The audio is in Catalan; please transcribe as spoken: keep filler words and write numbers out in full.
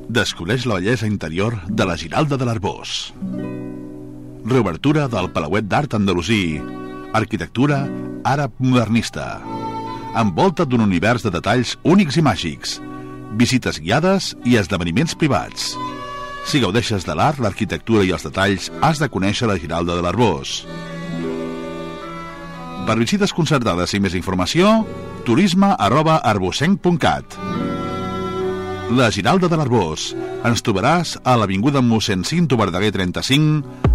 Descobreix la bellesa interior de la Giralda de l'Arboç. Reobertura del Palauet d'Art Andalusí. Arquitectura àrab modernista. Envolta't d'un univers de detalls únics i màgics. Visites guiades i esdeveniments privats. Si gaudeixes de l'art, l'arquitectura i els detalls, has de conèixer la Giralda de l'Arboç. Per visites concertades i més informació, turisme arroba arbocenc punt cat. La Giralda de l'Arboç. Ens trobaràs a l'avinguda mossèn Cinto Verdaguer trenta-cinc,